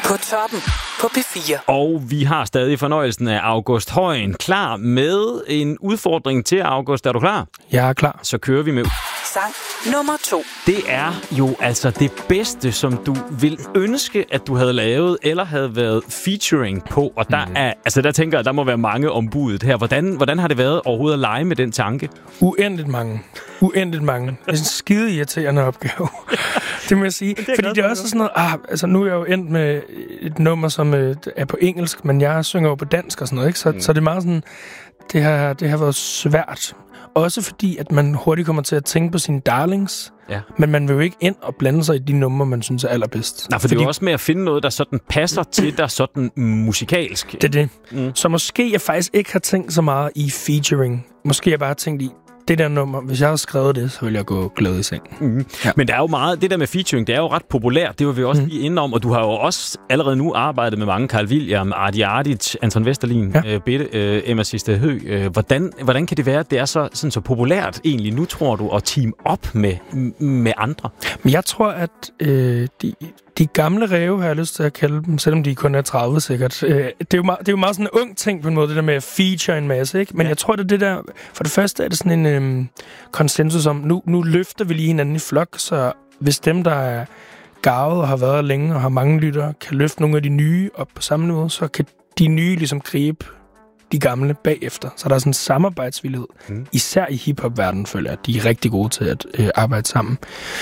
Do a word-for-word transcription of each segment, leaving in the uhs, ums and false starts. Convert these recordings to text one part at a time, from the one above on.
På toppen på P fire. Og vi har stadig fornøjelsen af August Højen klar med en udfordring til August. Er du klar? Jeg er klar. Så kører vi med. Sang nummer to. Det er jo altså det bedste, som du vil ønske, at du havde lavet, eller havde været featuring på. Og der, mm. er, altså der tænker jeg, der må være mange ombudet her. Hvordan, hvordan har det været overhovedet at lege med den tanke? Uendeligt mange. Uendeligt mange. Det er en skide irriterende opgave. Det må jeg sige. Det Fordi det er også sådan noget... Ah, altså nu er jeg jo endt med et nummer, som øh, er på engelsk, men jeg synger jo på dansk og sådan noget, ikke? Så, mm. så det er meget sådan... Det har, det har været svært. Også fordi, at man hurtigt kommer til at tænke på sine darlings. Ja. Men man vil jo ikke ind og blande sig i de numre, man synes er allerbedst. Nej, for fordi... det er jo også med at finde noget, der sådan passer til dig sådan musikalsk. Det er det. Mm. Så måske jeg faktisk ikke har tænkt så meget i featuring. Måske jeg bare har tænkt i, det der nummer, hvis jeg havde skrevet det, så ville jeg gå glad i seng. Mm. Ja. Men der er jo meget, det der med featuring, det er jo ret populært. Det var vi også mm. lige inde om, og du har jo også allerede nu arbejdet med mange. Carl William, Artie Artit, Anton Vesterlin, ja. øh, Bette, øh, Emma Siste Høgh. Øh, hvordan, hvordan kan det være, at det er så, sådan, så populært egentlig nu, tror du, at team op med, med andre? Men jeg tror, at øh, de... De gamle ræve har jeg lyst til at kalde dem, selvom de kun er tredive sikkert. Det er jo meget, det er jo meget sådan en ung ting på en måde, det der med at feature en masse, ikke? Men ja. Jeg tror, det er det der... For det første er det sådan en øhm, konsensus om, nu, nu løfter vi lige hinanden i flok, så hvis dem, der er garvet og har været længe og har mange lyttere, kan løfte nogle af de nye op på samme niveau, så kan de nye ligesom gribe de gamle bagefter. Så der er sådan en samarbejdsvillighed. Mm. Især i hiphop-verdenen, føler jeg, at de er rigtig gode til at øh, arbejde sammen.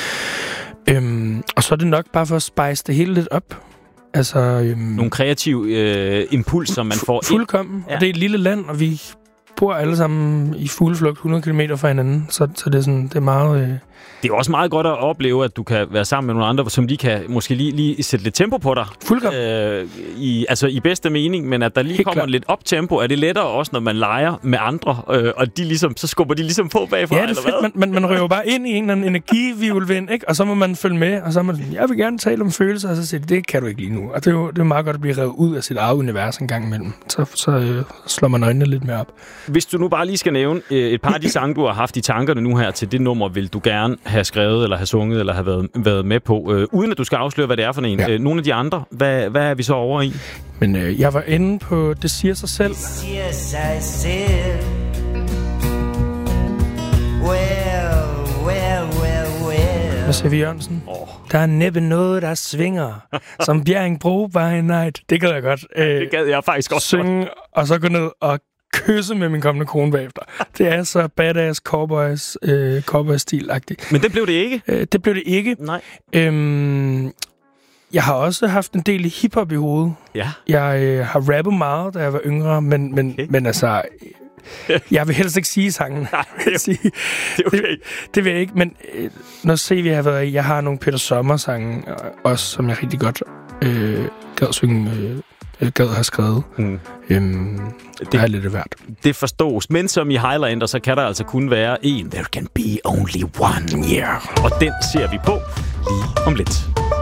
Øhm, og så er det nok bare for at spice det hele lidt op. Altså, øhm, nogle kreative øh, impulser, som man fu- får. Fuldkommen. Ja. Og det er et lille land, og vi bor alle sammen i fugleflugt hundrede kilometer fra hinanden. Så, så det er sådan, det er meget... Øh, Det er også meget godt at opleve, at du kan være sammen med nogle andre, som de kan måske lige, lige sætte lidt tempo på dig. Fuldkommen. Øh, i, altså i bedste mening, men at der lige Helt kommer klar. lidt op-tempo, er det lettere også, når man leger med andre, øh, og de ligesom, så skubber de ligesom på bagfra, ja, det er fedt. Man, man, man røver bare ind i en eller anden energivirvelvind, ikke? Og så må man følge med, og så må man sige, jeg vil gerne tale om følelser, og så siger det kan du ikke lige nu. Og det er jo det er meget godt at blive revet ud af sit eget univers en gang imellem. Så, så øh, slår man øjnene lidt mere op. Hvis du nu bare lige skal nævne øh, et par af de sange, du har haft i tankerne nu her til det nummer, vil du gerne have skrevet, eller have sunget, eller have været, været med på, øh, uden at du skal afsløre, hvad det er for en. Ja. Øh, nogle af de andre, hvad, hvad er vi så over i? Men øh, jeg var inde på Det siger sig selv. Det siger sig selv. Well, well, well, well. Med C V Jørgensen. Oh. Der er næppe noget, der svinger, som Bjerringbro by night. Det gad jeg godt. Øh, det gad jeg faktisk også synge, godt. Og så gå ned og kysse med min kommende kone bagefter. Det er så badass cowboys, øh, cowboy-stil-agtigt. Men det blev det ikke? Øh, det blev det ikke. Nej. Øhm, jeg har også haft en del hiphop i hovedet. Ja. Jeg øh, har rappet meget, da jeg var yngre, men, men, okay. men altså... Jeg vil helst ikke sige sangen. Nej, det er, sige. Det, er okay. det, det vil jeg ikke, men øh, når C V har været i, jeg har nogle Peter Sommer-sange også, som jeg rigtig godt øh, gad synge... Øh, Jeg gad have skrevet. Mm. Øhm, det er lidt værd. Det forstås. Men som i Highlander, så kan der altså kun være en. There can be only one year. Og den ser vi på lige om lidt.